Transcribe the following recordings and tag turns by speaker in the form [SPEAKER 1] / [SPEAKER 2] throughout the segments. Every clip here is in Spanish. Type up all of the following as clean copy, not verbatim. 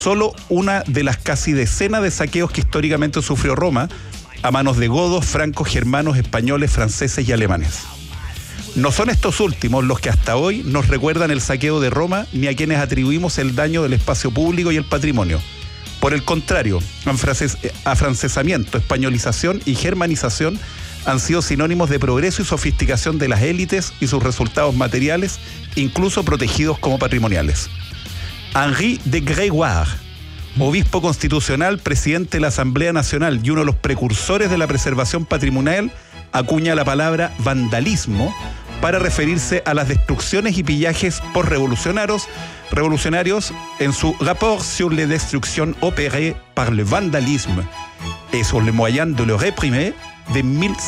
[SPEAKER 1] solo una de las casi decenas de saqueos que históricamente sufrió Roma a manos de godos, francos, germanos, españoles, franceses y alemanes. No son estos últimos los que hasta hoy nos recuerdan el saqueo de Roma ni a quienes atribuimos el daño del espacio público y el patrimonio. Por el contrario, afrancesamiento, españolización y germanización han sido sinónimos de progreso y sofisticación de las élites y sus resultados materiales, incluso protegidos como patrimoniales. Henri de Grégoire, obispo constitucional, presidente de la Asamblea Nacional y uno de los precursores de la preservación patrimonial, acuña la palabra vandalismo para referirse a las destrucciones y pillajes postrevolucionarios en su Rapport sur les destructions opérées par le vandalisme et sur les moyens de le réprimer del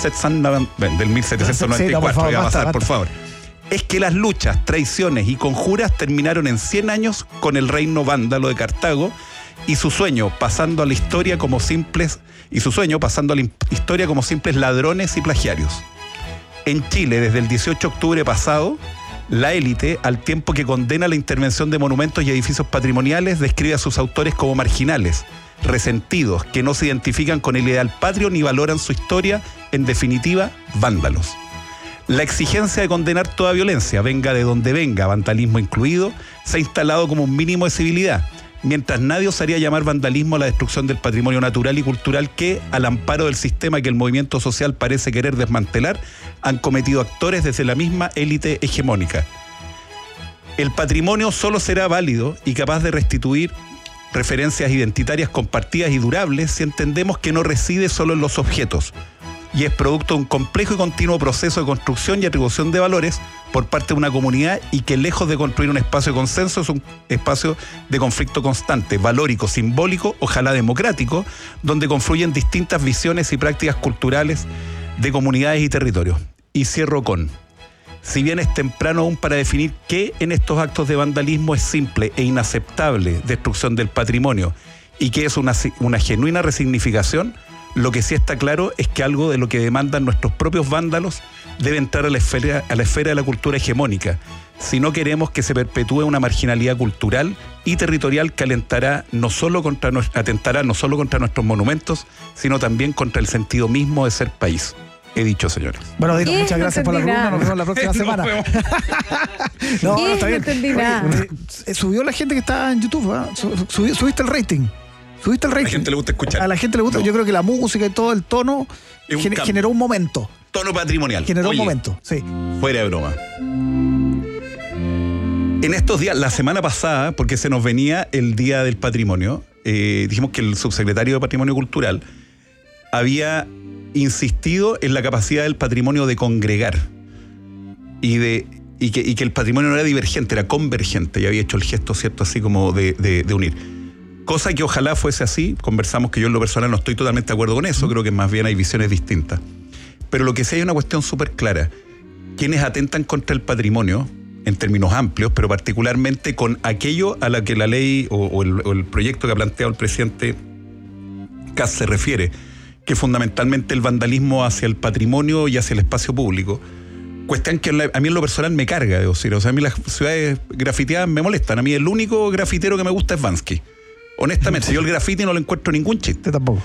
[SPEAKER 1] 1794. Voy a pasar, por favor. Es que las luchas, traiciones y conjuras terminaron en 100 años con el reino vándalo de Cartago y su sueño pasando a la historia como simples ladrones y plagiarios. En Chile, desde el 18 de octubre pasado, la élite, al tiempo que condena la intervención de monumentos y edificios patrimoniales, describe a sus autores como marginales, resentidos, que no se identifican con el ideal patrio ni valoran su historia, en definitiva, vándalos. La exigencia de condenar toda violencia, venga de donde venga, vandalismo incluido, se ha instalado como un mínimo de civilidad, mientras nadie osaría llamar vandalismo a la destrucción del patrimonio natural y cultural que, al amparo del sistema que el movimiento social parece querer desmantelar, han cometido actores desde la misma élite hegemónica. El patrimonio solo será válido y capaz de restituir referencias identitarias compartidas y durables si entendemos que no reside solo en los objetos, y es producto de un complejo y continuo proceso de construcción y atribución de valores por parte de una comunidad, y que lejos de construir un espacio de consenso es un espacio de conflicto constante, valórico, simbólico, ojalá democrático, donde confluyen distintas visiones y prácticas culturales de comunidades y territorios. Y cierro con: si bien es temprano aún para definir qué en estos actos de vandalismo es simple e inaceptable destrucción del patrimonio y qué es una genuina resignificación, lo que sí está claro es que algo de lo que demandan nuestros propios vándalos debe entrar a la esfera de la cultura hegemónica, si no queremos que se perpetúe una marginalidad cultural y territorial que atentará no solo contra nuestros monumentos, sino también contra el sentido mismo de ser país. He dicho, señores.
[SPEAKER 2] Bueno, Dino, muchas gracias por la columna. Nos vemos la próxima semana. No, está bien. Subió la gente que está en YouTube, ¿eh? Subiste el rating. A la gente le gusta escuchar. A la gente le gusta. No. Yo creo que la música y todo el tono generó un momento.
[SPEAKER 1] Tono patrimonial.
[SPEAKER 2] Generó un momento, sí.
[SPEAKER 1] Fuera de broma. En estos días, la semana pasada, porque se nos venía el Día del Patrimonio, dijimos que el subsecretario de Patrimonio Cultural había insistido en la capacidad del patrimonio de congregar y que el patrimonio no era divergente, era convergente, y había hecho el gesto, ¿cierto?, así como de unir. Cosa que ojalá fuese así. Conversamos que yo en lo personal no estoy totalmente de acuerdo con eso, creo que más bien hay visiones distintas. Pero lo que sí hay una cuestión súper clara: quienes atentan contra el patrimonio, en términos amplios, pero particularmente con aquello a la que la ley o el proyecto que ha planteado el presidente Kast se refiere, que fundamentalmente el vandalismo hacia el patrimonio y hacia el espacio público, cuestión que a mí en lo personal me carga, debo decir. O sea, a mí las ciudades grafiteadas me molestan. A mí el único grafitero que me gusta es Bansky. Honestamente, yo el graffiti no le encuentro ningún chiste.
[SPEAKER 2] Tampoco.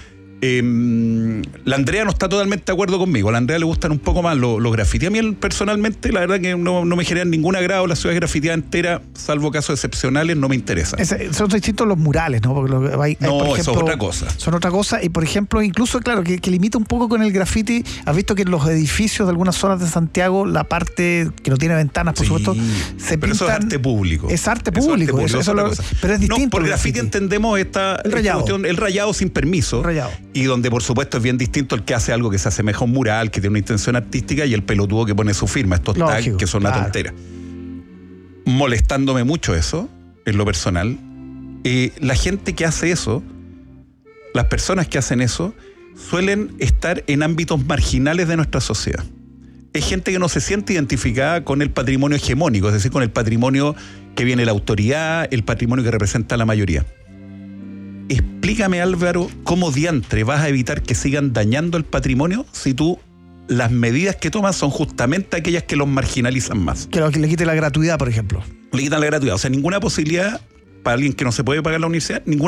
[SPEAKER 1] La Andrea no está totalmente de acuerdo conmigo. A la Andrea le gustan un poco más los grafitis. A mí personalmente, la verdad que no me generan ningún agrado la ciudad grafiteada entera, salvo casos excepcionales, no me interesa.
[SPEAKER 2] Son distintos los murales, ¿no? Porque por ejemplo,
[SPEAKER 1] eso es otra cosa.
[SPEAKER 2] Son otra cosa, y por ejemplo, incluso, claro, que limita un poco con el grafiti. Has visto que en los edificios de algunas zonas de Santiago, la parte que no tiene ventanas, por supuesto, se
[SPEAKER 1] pero
[SPEAKER 2] pintan.
[SPEAKER 1] Eso es arte público.
[SPEAKER 2] Es arte público. Pero es distinto.
[SPEAKER 1] No, por grafiti entendemos el rayado sin permiso. Y donde por supuesto es bien distinto el que hace algo que se asemeja a un mural, que tiene una intención artística, y el pelotudo que pone su firma, estos tags que son una tontera. Molestándome mucho eso, en lo personal. La gente que hace eso, las personas que hacen eso, suelen estar en ámbitos marginales de nuestra sociedad. Es gente que no se siente identificada con el patrimonio hegemónico, es decir, con el patrimonio que viene de la autoridad, el patrimonio que representa a la mayoría. Explícame, Álvaro, cómo diantre vas a evitar que sigan dañando el patrimonio si tú las medidas que tomas son justamente aquellas que los marginalizan más.
[SPEAKER 2] Que le quite la gratuidad, por ejemplo.
[SPEAKER 1] Le quitan la gratuidad. O sea, ninguna posibilidad para alguien que no se puede pagar la universidad, ninguna